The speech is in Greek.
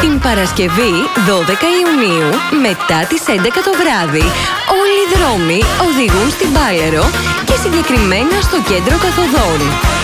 Την Παρασκευή 12 Ιουνίου μετά τις 11 το βράδυ όλοι οι δρόμοι οδηγούν στην Πάλαιρο και συγκεκριμένα στο κέντρο καθοδών.